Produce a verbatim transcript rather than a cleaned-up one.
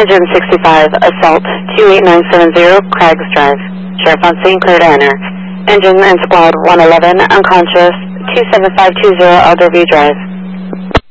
Engine sixty-five, assault, two eight nine seven zero, Craigs Drive. Sheriff on scene, clear to enter. Engine and squad one eleven, unconscious, two seven five two zero, Alderview Drive.